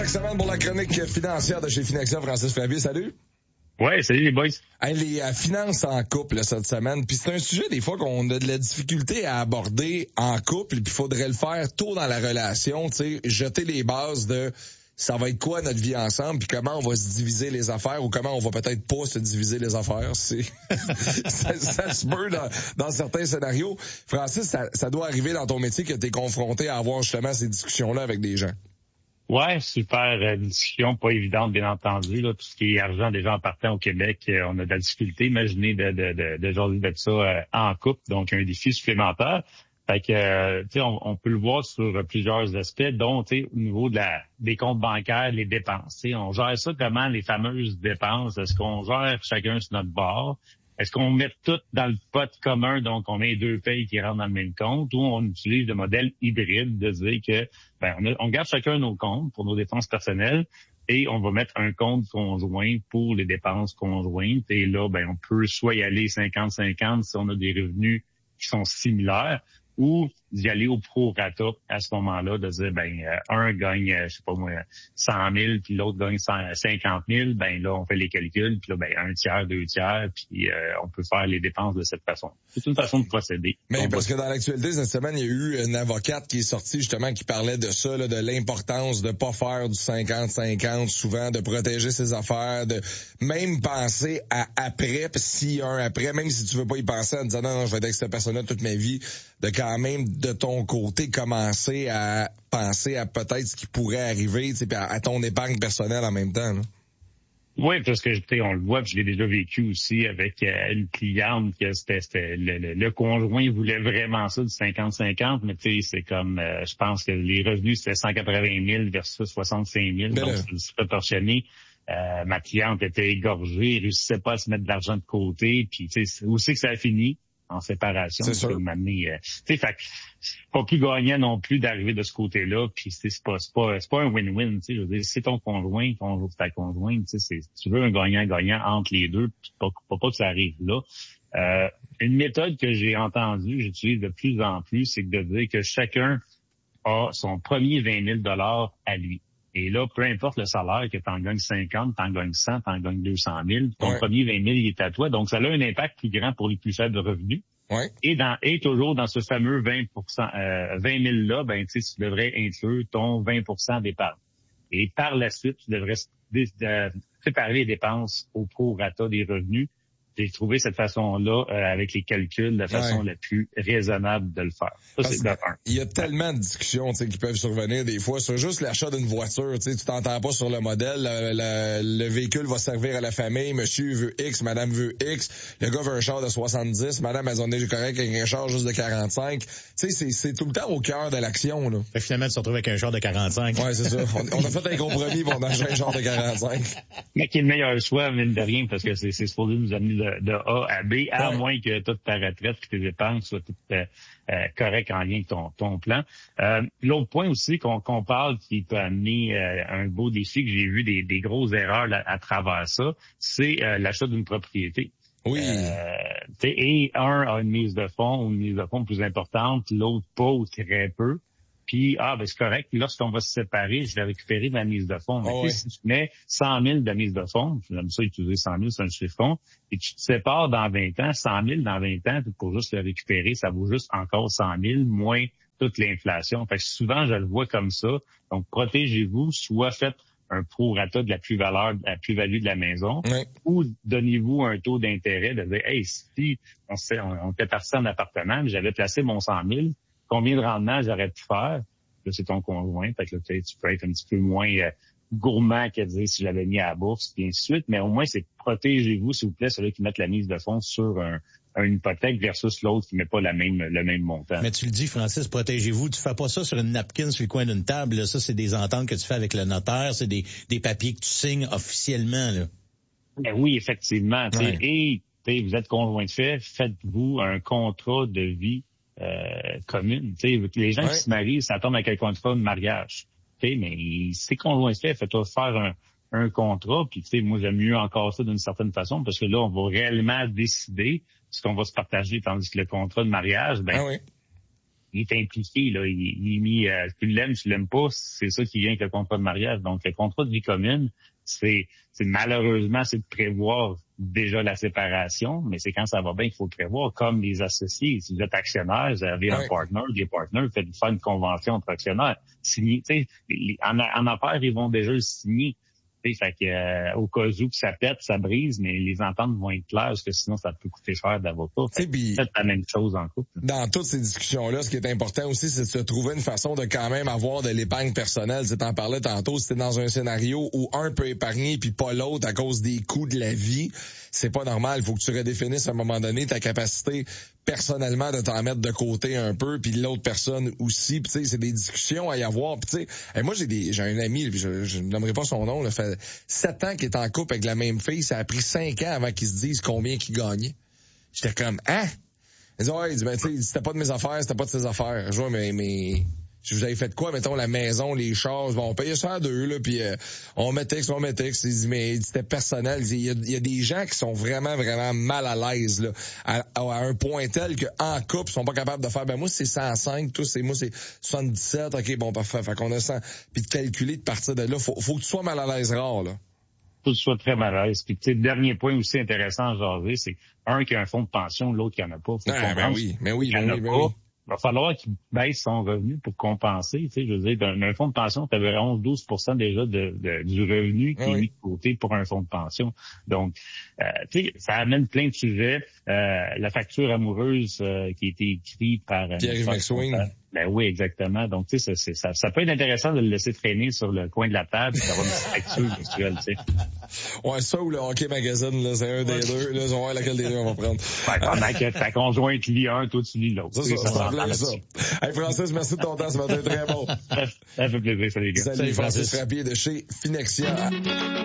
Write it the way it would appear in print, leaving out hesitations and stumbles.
Chaque semaine pour la chronique financière de chez Finexia, Francis Flavier, salut. Ouais, salut les boys. Hey, les finances en couple là, cette semaine, puis c'est un sujet des fois qu'on a de la difficulté à aborder en couple, puis il faudrait le faire tôt dans la relation, tu sais, jeter les bases de ça va être quoi notre vie ensemble, puis comment on va se diviser les affaires ou comment on va peut-être pas se diviser les affaires. C'est ça se peut dans certains scénarios. Francis, ça doit arriver dans ton métier que tu es confronté à avoir justement ces discussions-là avec des gens. Ouais, super discussion, pas évidente, bien entendu. Là, tout ce qui est argent déjà en partant au Québec, on a de la difficulté. Imaginez de jaser de ça en couple, donc un défi supplémentaire. Fait que, tu sais, on peut le voir sur plusieurs aspects, dont, tu sais, au niveau des comptes bancaires, les dépenses. Tu sais, on gère ça comment, les fameuses dépenses? Est-ce qu'on gère chacun sur notre bord? Est-ce qu'on met tout dans le pot commun, donc on met deux payes qui rentrent dans le même compte, ou on utilise le modèle hybride de dire que on garde chacun nos comptes pour nos dépenses personnelles et on va mettre un compte conjoint pour les dépenses conjointes. Et là, on peut soit y aller 50-50 si on a des revenus qui sont similaires, ou d'y aller au prorata à ce moment-là, de dire, un gagne, je sais pas moi, 100 000, puis l'autre gagne 50 000, là, on fait les calculs, puis là, un tiers, deux tiers, puis on peut faire les dépenses de cette façon. C'est une façon de procéder. Mais parce que dans l'actualité, cette semaine, il y a eu une avocate qui est sortie, justement, qui parlait de ça, là, de l'importance de pas faire du 50-50, souvent, de protéger ses affaires, de même penser à après, puis s'il y a un après, même si tu veux pas y penser en disant, non, je vais être avec cette personne-là toute ma vie, de quand même, de ton côté, commencer à penser à peut-être ce qui pourrait arriver, tu sais, à ton épargne personnelle en même temps, là. Oui, parce que on le voit, puis je l'ai déjà vécu aussi avec une cliente que c'était le conjoint voulait vraiment ça du 50-50, mais tu sais, c'est comme je pense que les revenus c'était 180 000 versus 65 000, donc c'est proportionné. Ma cliente était égorgée, elle réussissait pas à se mettre de l'argent de côté, puis tu sais, où c'est que ça a fini? En séparation. C'est sûr. Fait pas plus gagnant non plus d'arriver de ce côté-là, puis c'est pas un win-win, tu sais, je veux dire, c'est ton conjoint, ta conjointe, tu sais, tu veux un gagnant-gagnant entre les deux, puis pas que ça arrive là. Une méthode que j'ai entendue, j'utilise de plus en plus, c'est de dire que chacun a son premier 20 000 $ à lui. Et là, peu importe le salaire, que t'en gagnes 50, t'en gagnes 100, t'en gagnes 200 000, ton premier 20 000, il est à toi. Donc, ça a un impact plus grand pour les plus faibles revenus. Ouais. Et toujours dans ce fameux 20 000-là, tu devrais inclure ton 20 % d'épargne. Et par la suite, tu devrais séparer les dépenses au prorata des revenus. J'ai trouvé cette façon-là, avec les calculs, la façon la plus raisonnable de le faire. Ça, c'est de un. Il y a tellement de discussions, tu sais, qui peuvent survenir des fois sur juste l'achat d'une voiture, tu sais, tu t'entends pas sur le modèle, le véhicule va servir à la famille, monsieur veut X, madame veut X, le gars veut un char de 70, madame, elles ont déjà correct avec un char juste de 45. Tu sais, c'est tout le temps au cœur de l'action, là. Et finalement, tu te retrouves avec un char de 45. Ouais, c'est ça. On a fait un compromis pour acheter un char de 45. Mais qui est le meilleur choix, mine de rien, parce que c'est supposé nous amener de A à B, à moins que toute ta retraite et tes dépenses soient toutes correctes en lien avec ton plan. L'autre point aussi qu'on parle qui peut amener un beau défi, que j'ai vu des grosses erreurs à travers ça, c'est l'achat d'une propriété. Oui. Et un a une mise de fonds ou une mise de fonds plus importante, l'autre pas ou très peu. Puis, c'est correct. Lorsqu'on va se séparer, je vais récupérer ma mise de fonds. Mais si tu mets 100 000 de mise de fonds, j'aime ça utiliser 100 000, c'est un chiffre fonds, et tu te sépares dans 20 ans, 100 000 dans 20 ans, pour juste le récupérer, ça vaut juste encore 100 000, moins toute l'inflation. Fait que souvent, je le vois comme ça. Donc, protégez-vous, soit faites un prorata de la plus-value de la maison, ou donnez-vous un taux d'intérêt de dire, hey, si on était parti en appartement, mais j'avais placé mon 100 000, combien de rendement j'aurais pu faire? Là, c'est ton conjoint. Fait que là, tu peux être un petit peu moins gourmand que de dire si j'avais mis à la bourse, puis ainsi de suite. Mais au moins, c'est protégez-vous, s'il vous plaît, ceux qui mettent la mise de fonds sur une hypothèque versus l'autre qui met pas le même montant. Mais tu le dis, Francis, protégez-vous. Tu fais pas ça sur une napkin sur le coin d'une table. Là. Ça, c'est des ententes que tu fais avec le notaire. C'est des papiers que tu signes officiellement. Là. Ben oui, effectivement. Et vous êtes conjoint de fait, faites-vous un contrat de vie commune. Les gens qui se marient, ça tombe avec un contrat de mariage. Mais c'est conjoint de fait, faites-toi faire un contrat. Puis moi, j'aime mieux encore ça d'une certaine façon, parce que là, on va réellement décider ce qu'on va se partager, tandis que le contrat de mariage, il est impliqué, là. Il est mis, tu l'aimes pas, c'est ça qui vient avec le contrat de mariage. Donc, le contrat de vie commune, c'est malheureusement, c'est de prévoir déjà la séparation, mais c'est quand ça va bien qu'il faut le prévoir, comme les associés. Si vous êtes actionnaire, vous avez un partner, des partenaires, vous faites faire une convention entre actionnaires. Signer, tu sais, en affaires, ils vont déjà le signer. Fait que au cas où que ça pète, ça brise, mais les ententes vont être claires parce que sinon ça peut coûter cher d'avocat. C'est la même chose en couple. Dans toutes ces discussions-là, ce qui est important aussi, c'est de se trouver une façon de quand même avoir de l'épargne personnelle. Tu t'en parlais tantôt, si t'es dans un scénario où un peut épargner puis pas l'autre à cause des coûts de la vie, c'est pas normal. Il faut que tu redéfinisses à un moment donné ta capacité personnellement de t'en mettre de côté un peu, puis l'autre personne aussi. Puis tu sais, c'est des discussions à y avoir. Puis tu sais, moi j'ai un ami, puis je ne nommerai pas son nom, là, fait 7 ans qu'il est en couple avec la même fille. Ça a pris 5 ans avant qu'ils se disent combien qu'ils gagnaient. J'étais comme, hein? Il dit, ouais, il dit, ben, tu sais, c'était pas de mes affaires, c'était pas de ses affaires. Je vois, mais, je vous avais fait quoi, mettons, la maison, les charges, bon, on payait ça à deux, là, puis on mettait. Il dit, mais c'était personnel. Il dit, il y a des gens qui sont vraiment, vraiment mal à l'aise, là, à un point tel que en couple, ils sont pas capables de faire, ben, moi, c'est 105, moi, c'est 77, ok, bon, parfait, fait qu'on a 100, puis de calculer, de partir de là, faut que tu sois mal à l'aise rare, là. Faut que tu sois très mal à l'aise. Puis, tu sais, dernier point aussi intéressant à jaser, c'est un qui a un fonds de pension, l'autre qui en a pas. Ben oui. Il va falloir qu'il baisse son revenu pour compenser. Tu sais, je veux dire, d'un fonds de pension, tu avais 11-12% déjà du revenu qui est mis de côté pour un fonds de pension. Donc, tu sais, ça amène plein de sujets. La facture amoureuse qui a été écrite par Pierre-Yves McSwing. Ben oui, exactement. Donc, tu sais, ça peut être intéressant de le laisser traîner sur le coin de la table et d'avoir une petite facture virtuelle, tu sais. Ouais, ça ou le Hockey Magazine, là, c'est un des deux. Là, on va voir laquelle des deux on va prendre. Pendant que ta conjointe lit un, toi tu lis l'autre. Ça. Hey, Francis, merci de ton temps, ça va être très bon. Ça fait plaisir, salut les gars. Salut Francis Frappier de chez Finexia.